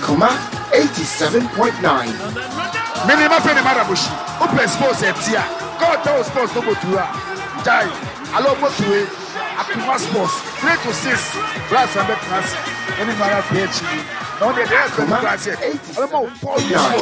Akuma 87.9. Minima Penny Marabushi, open sports at Tia. God tell sports no Botua. Jai, allow Botua. Akuma Sports, 3 to 6. Glass and class. Any Mara PhD. No, the air class 87.9.